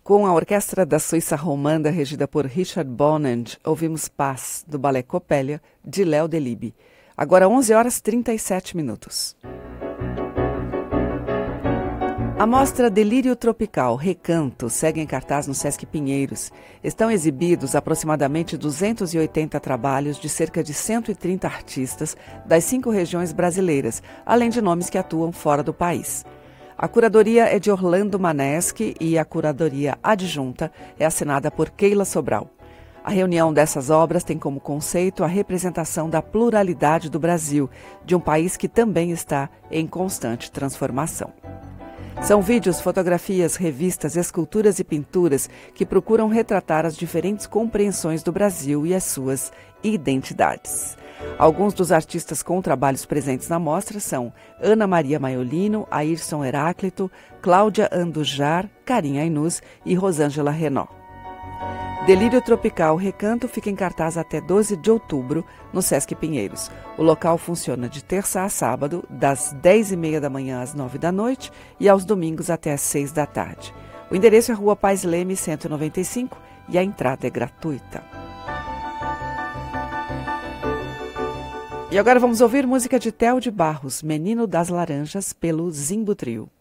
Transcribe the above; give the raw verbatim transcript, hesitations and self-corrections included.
Com a Orquestra da Suíça Romanda, regida por Richard Bonand, ouvimos Paz, do Ballet Coppelia, de Léo Delibes. Agora onze horas e trinta e sete minutos. A mostra Delírio Tropical, Recanto, segue em cartaz no Sesc Pinheiros. Estão exibidos aproximadamente duzentos e oitenta trabalhos de cerca de cento e trinta artistas das cinco regiões brasileiras, além de nomes que atuam fora do país. A curadoria é de Orlando Maneschi e a curadoria adjunta é assinada por Keila Sobral. A reunião dessas obras tem como conceito a representação da pluralidade do Brasil, de um país que também está em constante transformação. São vídeos, fotografias, revistas, esculturas e pinturas que procuram retratar as diferentes compreensões do Brasil e as suas identidades. Alguns dos artistas com trabalhos presentes na mostra são Ana Maria Maiolino, Ayrson Heráclito, Cláudia Andujar, Karim Ainuz e Rosângela Renaud. Delírio Tropical Recanto fica em cartaz até doze de outubro, no Sesc Pinheiros. O local funciona de terça a sábado, das dez e meia da manhã às nove da noite e aos domingos até às seis da tarde. O endereço é Rua Paz Leme, cento e noventa e cinco, e a entrada é gratuita. E agora vamos ouvir música de Theo de Barros, Menino das Laranjas, pelo Zimbo Trio.